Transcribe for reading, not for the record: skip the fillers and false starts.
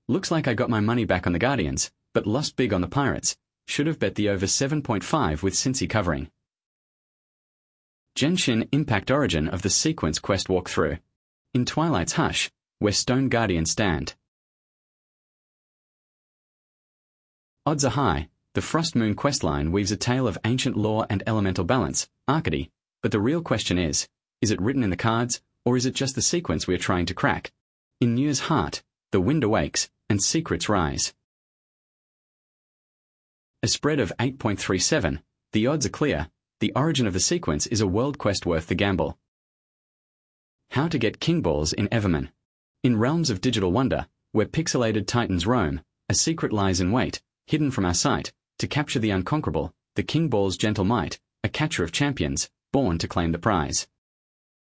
Looks like I got my money back on the Guardians, but lost big on the Pirates. Should have bet the over 7.5 with Cincy covering. Genshin Impact Origin of the Sequence Quest walkthrough. In Twilight's Hush, where Stone Guardians stand. Odds are high. The Frost Moon questline weaves a tale of ancient lore and elemental balance, Arcady, but the real question is it written in the cards, or is it just the sequence we are trying to crack? In Nyr's heart, the wind awakes, and secrets rise. A spread of 8.37, the odds are clear, the origin of the sequence is a world quest worth the gamble. How to get King Balls in Everman. In realms of digital wonder, where pixelated titans roam, a secret lies in wait, hidden from our sight, to capture the unconquerable, the King Ball's gentle might, a catcher of champions, born to claim the prize.